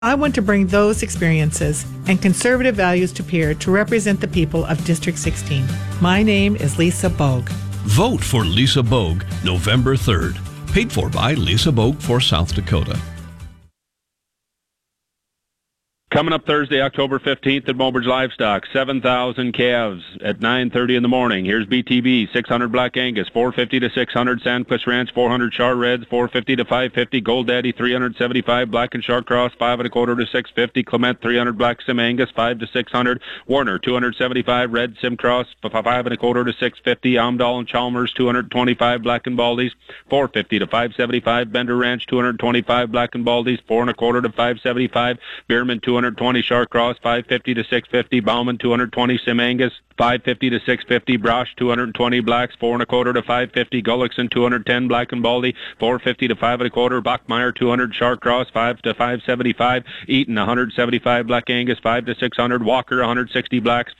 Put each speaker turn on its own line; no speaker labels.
I want to bring those experiences and conservative values to Pierre to represent the people of District 16. My name is Lisa Bogue.
Vote for Lisa Bogue November 3rd. Paid for by Lisa Bogue for South Dakota.
Coming up Thursday, October 15th at Mobridge Livestock, 7,000 calves at 9:30 in the morning. Here's BTB, 600 Black Angus, 450 to 600 Sandquist Ranch, 400 Char Reds, 450 to 550 Gold Daddy, 375 Black and Shark Cross, 5 1/4 to 650 Clement, 300 Black Sim Angus, 5 to 600 Warner, 275 Red Sim Cross, 5 1/4 to 650 Amdahl and Chalmers, 225 Black and Baldies, 450 to 575 Bender Ranch, 225 Black and Baldies, 4 1/4 to 575 Bierman, 220 Shark Cross, 550 to 650 Bauman, 220 Sim Angus, 550 to 650 Brosh, 220 Blacks, 4 1/4 to 550 Gullickson, 210 Black and Baldy, 450 to 5 1/4 Bachmeyer, 200 Shark Cross, 5 to 575 Eaton, 175 Black Angus, 5 to 600 Walker, 160 Blacks,